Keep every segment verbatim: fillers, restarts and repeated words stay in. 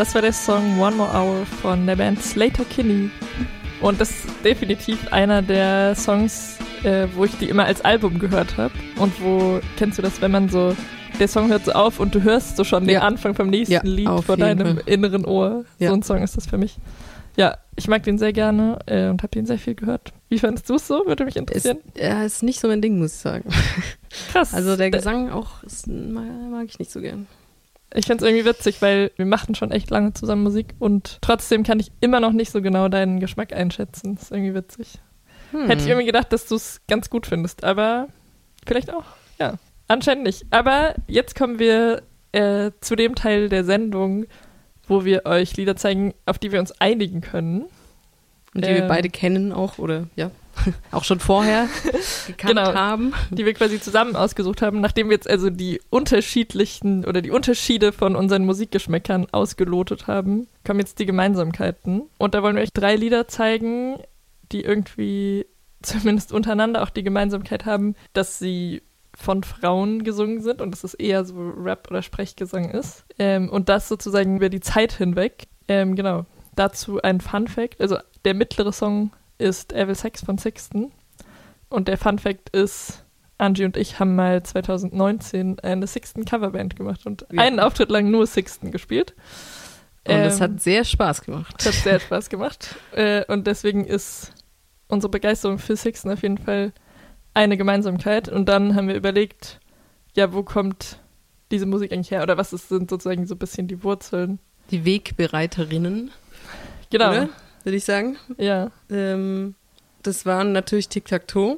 Das war der Song One More Hour von der Band Sleater-Kinney. Und das ist definitiv einer der Songs, äh, wo ich die immer als Album gehört habe. Und wo, kennst du das, wenn man so, der Song hört so auf und du hörst so schon den ja. Anfang vom nächsten ja, Lied vor deinem Fall. inneren Ohr. Ja. So ein Song ist das für mich. Ja, ich mag den sehr gerne äh, und habe den sehr viel gehört. Wie fandest du es so? Würde mich interessieren. Ist, ja, ist nicht so mein Ding, muss ich sagen. Krass. Also der Gesang auch ist, mag ich nicht so gern. Ich finde es irgendwie witzig, weil wir machten schon echt lange zusammen Musik und trotzdem kann ich immer noch nicht so genau deinen Geschmack einschätzen. Das ist irgendwie witzig. Hm. Hätte ich irgendwie gedacht, dass du es ganz gut findest, aber vielleicht auch, ja. Anscheinend nicht. Aber jetzt kommen wir äh, zu dem Teil der Sendung, wo wir euch Lieder zeigen, auf die wir uns einigen können. Und die ähm, wir beide kennen auch, oder ja, auch schon vorher gekannt genau, haben. Die wir quasi zusammen ausgesucht haben, nachdem wir jetzt also die unterschiedlichen oder die Unterschiede von unseren Musikgeschmäckern ausgelotet haben, kommen jetzt die Gemeinsamkeiten. Und da wollen wir euch drei Lieder zeigen, die irgendwie zumindest untereinander auch die Gemeinsamkeit haben, dass sie von Frauen gesungen sind und dass es eher so Rap- oder Sprechgesang ist. Ähm, und das sozusagen über die Zeit hinweg. Ähm, genau. Dazu ein Fun-Fact. Also der mittlere Song ist Evil Sex von Sixten. Und der Fun-Fact ist, Angie und ich haben mal zwanzig neunzehn eine Sixten-Coverband gemacht und ja. einen Auftritt lang nur Sixten gespielt. Und ähm, das hat sehr Spaß gemacht. Das hat sehr Spaß gemacht. Äh, und deswegen ist unsere Begeisterung für Sixten auf jeden Fall eine Gemeinsamkeit. Und dann haben wir überlegt, ja, wo kommt diese Musik eigentlich her? Oder was ist, sind sozusagen so ein bisschen die Wurzeln? Die Wegbereiterinnen. Genau. Oder? Würde ich sagen. Ja. Ähm, das waren natürlich Tic-Tac-Toe.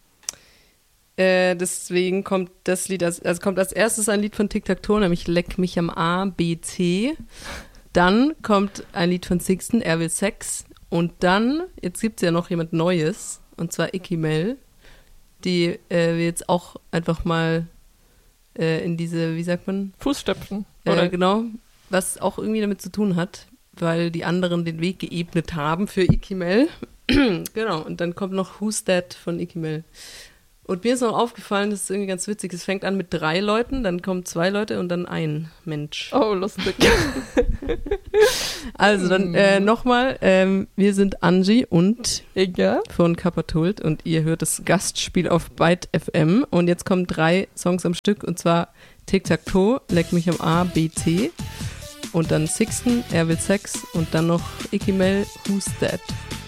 Äh, deswegen kommt das Lied, als, also kommt als erstes ein Lied von Tic-Tac-Toe, nämlich Leck mich am A, B, C. Dann kommt ein Lied von Sixten, Er will Sex. Und dann, jetzt gibt es ja noch jemand Neues, und zwar Icky Mel, die äh, wir jetzt auch einfach mal äh, in diese, wie sagt man? Fußstapfen. Oder? Äh, genau, was auch irgendwie damit zu tun hat, weil die anderen den Weg geebnet haben für Icky Mel. Genau, und dann kommt noch Who's That von Icky Mel. Und mir ist noch aufgefallen, das ist irgendwie ganz witzig, es fängt an mit drei Leuten, dann kommen zwei Leute und dann ein Mensch. Oh, lustig. Also dann äh, nochmal, ähm, wir sind Angie und Inga von Kappertult und ihr hört das Gastspiel auf Byte F M und jetzt kommen drei Songs am Stück und zwar Tic-Tac-Toe, Leck mich am A, B, C und dann Sixten, Er will Sex und dann noch Icky Mel, Who's That?